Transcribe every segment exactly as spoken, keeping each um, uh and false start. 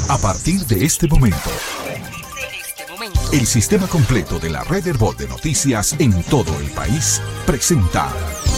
A partir de este momento, el sistema completo de la red Herbol de noticias en todo el país presenta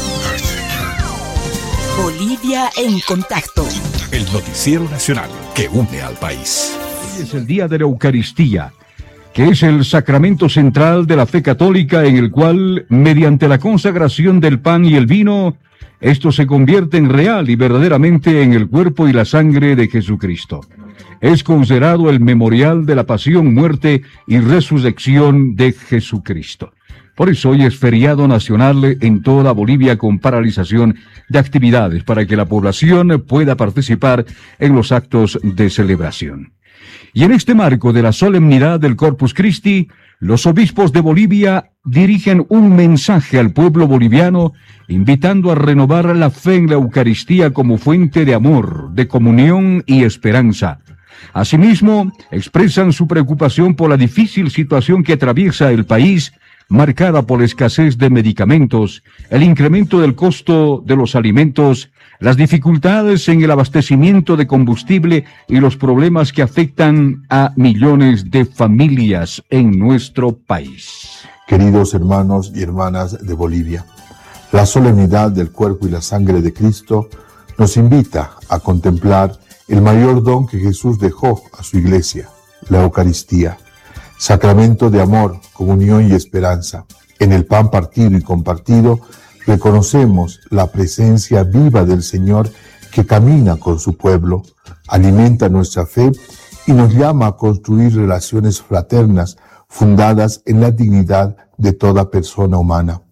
Bolivia en contacto, el noticiero nacional que une al país. Hoy es el día de la Eucaristía, que es el sacramento central de la fe católica, en el cual, mediante la consagración del pan y el vino, esto se convierte en real y verdaderamente en el cuerpo y la sangre de Jesucristo. Es considerado el memorial de la pasión, muerte y resurrección de Jesucristo. Por eso hoy es feriado nacional en toda Bolivia, con paralización de actividades para que la población pueda participar en los actos de celebración. Y en este marco de la solemnidad del Corpus Christi, los obispos de Bolivia dirigen un mensaje al pueblo boliviano, invitando a renovar la fe en la Eucaristía como fuente de amor, de comunión y esperanza. Asimismo, expresan su preocupación por la difícil situación que atraviesa el país, marcada por la escasez de medicamentos, el incremento del costo de los alimentos, las dificultades en el abastecimiento de combustible y los problemas que afectan a millones de familias en nuestro país. Queridos hermanos y hermanas de Bolivia, la solemnidad del cuerpo y la sangre de Cristo nos invita a contemplar el mayor don que Jesús dejó a su iglesia, la Eucaristía, sacramento de amor, comunión y esperanza. En el pan partido y compartido reconocemos la presencia viva del Señor que camina con su pueblo, alimenta nuestra fe y nos llama a construir relaciones fraternas fundadas en la dignidad de toda persona humana.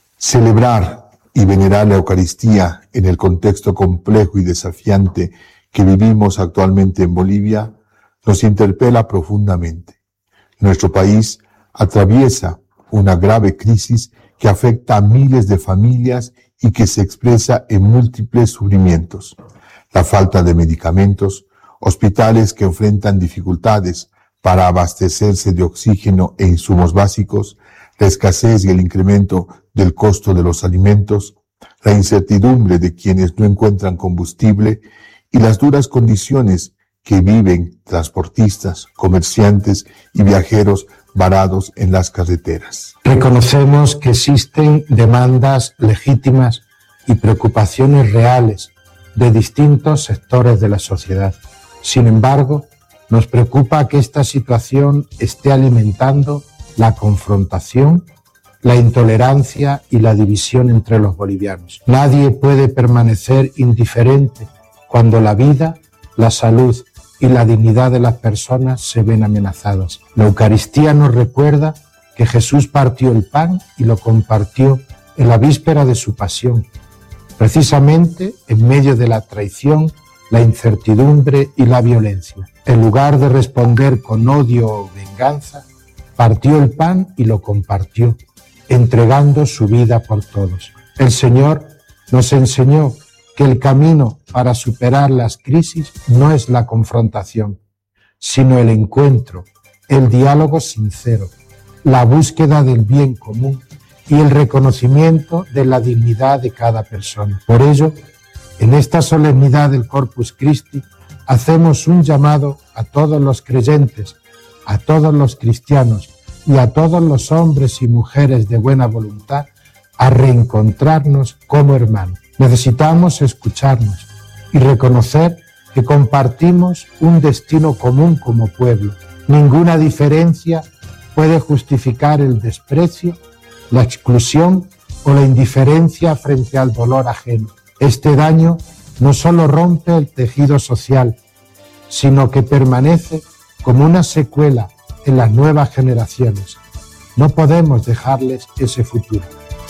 Celebrar y venerar la Eucaristía en el contexto complejo y desafiante que vivimos actualmente en Bolivia nos interpela profundamente. Nuestro país atraviesa una grave crisis que afecta a miles de familias y que se expresa en múltiples sufrimientos. La falta de medicamentos, hospitales que enfrentan dificultades para abastecerse de oxígeno e insumos básicos, la escasez y el incremento del costo de los alimentos, la incertidumbre de quienes no encuentran combustible y las duras condiciones que viven transportistas, comerciantes y viajeros varados en las carreteras. Reconocemos que existen demandas legítimas y preocupaciones reales de distintos sectores de la sociedad. Sin embargo, nos preocupa que esta situación esté alimentando la confrontación, la intolerancia y la división entre los bolivianos. Nadie puede permanecer indiferente cuando la vida, la salud y la dignidad de las personas se ven amenazadas. La Eucaristía nos recuerda que Jesús partió el pan y lo compartió en la víspera de su pasión, precisamente en medio de la traición, la incertidumbre y la violencia. En lugar de responder con odio o venganza, partió el pan y lo compartió, entregando su vida por todos. El Señor nos enseñó que el camino para superar las crisis no es la confrontación, sino el encuentro, el diálogo sincero, la búsqueda del bien común y el reconocimiento de la dignidad de cada persona. Por ello, en esta solemnidad del Corpus Christi, hacemos un llamado a todos los creyentes, a todos los cristianos y a todos los hombres y mujeres de buena voluntad a reencontrarnos como hermanos. Necesitamos escucharnos y reconocer que compartimos un destino común como pueblo. Ninguna diferencia puede justificar el desprecio, la exclusión o la indiferencia frente al dolor ajeno. Este daño no solo rompe el tejido social, sino que permanece como una secuela en las nuevas generaciones. No podemos dejarles ese futuro.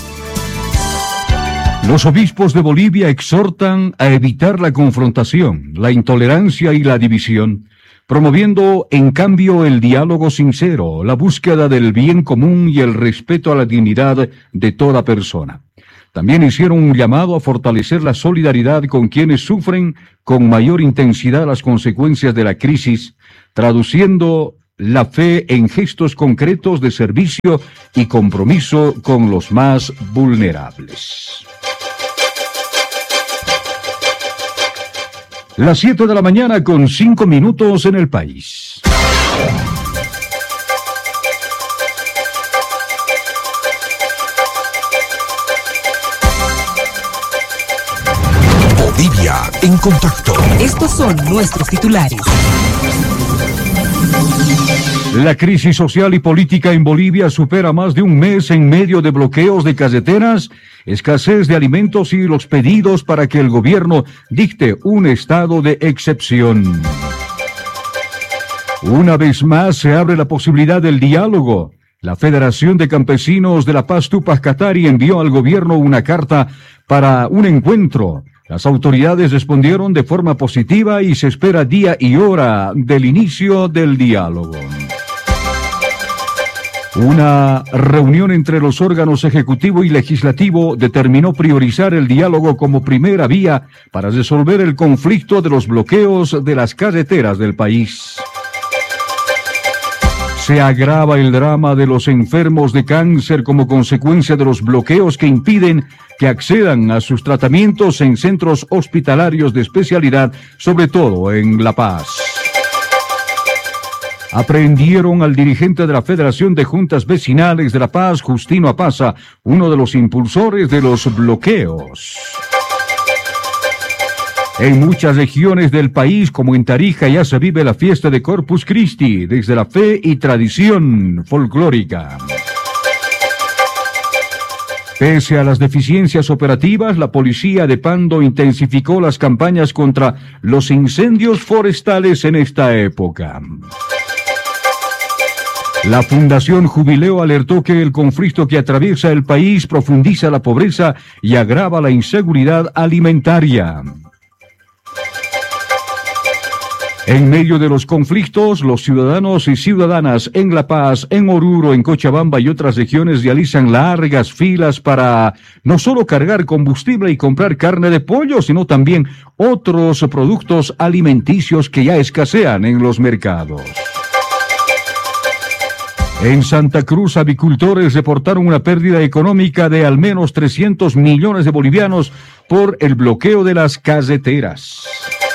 Los obispos de Bolivia exhortan a evitar la confrontación, la intolerancia y la división, promoviendo en cambio el diálogo sincero, la búsqueda del bien común y el respeto a la dignidad de toda persona. También hicieron un llamado a fortalecer la solidaridad con quienes sufren con mayor intensidad las consecuencias de la crisis, traduciendo la fe en gestos concretos de servicio y compromiso con los más vulnerables. Las siete de la mañana con cinco minutos en el país. Bolivia en contacto. Estos son nuestros titulares. La crisis social y política en Bolivia supera más de un mes en medio de bloqueos de carreteras, escasez de alimentos y los pedidos para que el gobierno dicte un estado de excepción. Una vez más se abre la posibilidad del diálogo. La Federación de Campesinos de La Paz Tupac Katari envió al gobierno una carta para un encuentro. Las autoridades respondieron de forma positiva y se espera día y hora del inicio del diálogo. Una reunión entre los órganos ejecutivo y legislativo determinó priorizar el diálogo como primera vía para resolver el conflicto de los bloqueos de las carreteras del país. Se agrava el drama de los enfermos de cáncer como consecuencia de los bloqueos que impiden que accedan a sus tratamientos en centros hospitalarios de especialidad, sobre todo en La Paz. Aprehendieron al dirigente de la Federación de Juntas Vecinales de La Paz, Justino Apaza, uno de los impulsores de los bloqueos. En muchas regiones del país, como en Tarija, ya se vive la fiesta de Corpus Christi, desde la fe y tradición folclórica. Pese a las deficiencias operativas, la policía de Pando intensificó las campañas contra los incendios forestales en esta época. La Fundación Jubileo alertó que el conflicto que atraviesa el país profundiza la pobreza y agrava la inseguridad alimentaria. En medio de los conflictos, los ciudadanos y ciudadanas en La Paz, en Oruro, en Cochabamba y otras regiones realizan largas filas para no solo cargar combustible y comprar carne de pollo, sino también otros productos alimenticios que ya escasean en los mercados. En Santa Cruz, avicultores reportaron una pérdida económica de al menos trescientos millones de bolivianos por el bloqueo de las carreteras.